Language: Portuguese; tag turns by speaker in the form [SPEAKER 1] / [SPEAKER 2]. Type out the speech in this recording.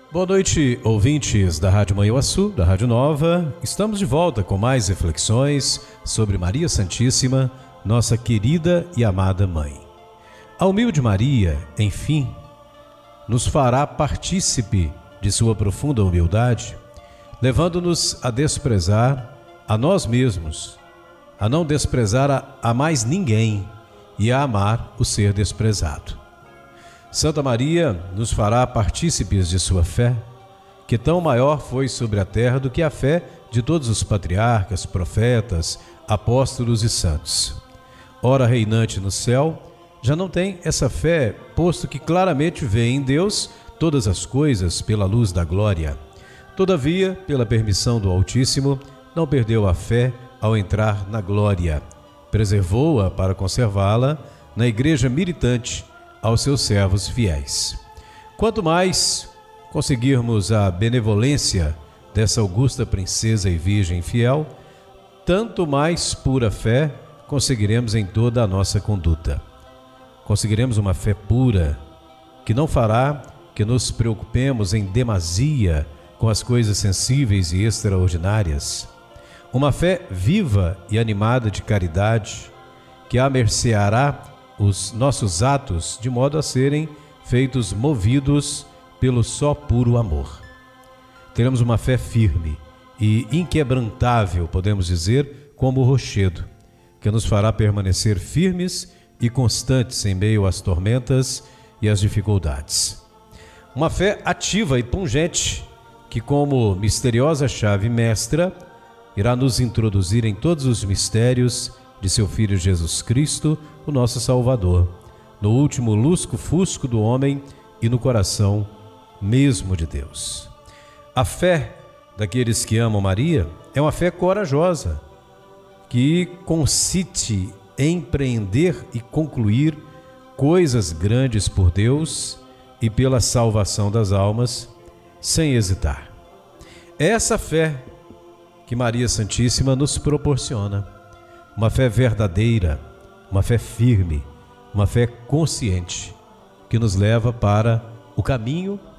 [SPEAKER 1] Boa noite, ouvintes da Rádio Manhuaçu, da Rádio Nova. Estamos de volta com mais reflexões sobre Maria Santíssima, nossa querida e amada Mãe. A humilde Maria, enfim, nos fará partícipe de sua profunda humildade, levando-nos a desprezar a nós mesmos, a não desprezar a mais ninguém e a amar o ser desprezado. Santa Maria nos fará partícipes de sua fé, que tão maior foi sobre a terra do que a fé de todos os patriarcas, profetas, apóstolos e santos. Ora, reinante no céu, já não tem essa fé, posto que claramente vê em Deus todas as coisas pela luz da glória. Todavia, pela permissão do Altíssimo, não perdeu a fé ao entrar na glória. Preservou-a para conservá-la na igreja militante aos seus servos fiéis. Quanto mais conseguirmos a benevolência dessa augusta princesa e virgem fiel, tanto mais pura fé conseguiremos em toda a nossa conduta. Conseguiremos uma fé pura, que não fará que nos preocupemos em demasia com as coisas sensíveis e extraordinárias. Uma fé viva e animada de caridade, que amerceará os nossos atos de modo a serem feitos movidos pelo só puro amor. Teremos uma fé firme e inquebrantável, podemos dizer, como o rochedo, que nos fará permanecer firmes e constantes em meio às tormentas e às dificuldades. Uma fé ativa e pungente, que como misteriosa chave mestra, irá nos introduzir em todos os mistérios de seu Filho Jesus Cristo, o nosso Salvador, no último lusco-fusco do homem e no coração mesmo de Deus. A fé daqueles que amam Maria é uma fé corajosa, que consiste em empreender e concluir coisas grandes por Deus e pela salvação das almas, sem hesitar. É essa fé que Maria Santíssima nos proporciona. Uma fé verdadeira, uma fé firme, uma fé consciente, que nos leva para o caminho